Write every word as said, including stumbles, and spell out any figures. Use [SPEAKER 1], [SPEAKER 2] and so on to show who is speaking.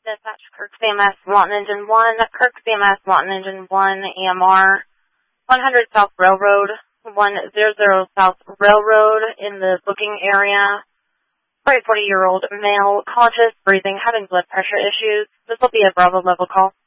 [SPEAKER 1] Dispatch, Kirk C M S, Lawton Engine one, Kirk C M S, Lawton Engine one, E M R, one hundred South Railroad, one hundred South Railroad in the booking area. forty-year-old male, conscious, breathing, having blood pressure issues. This will be a Bravo level call.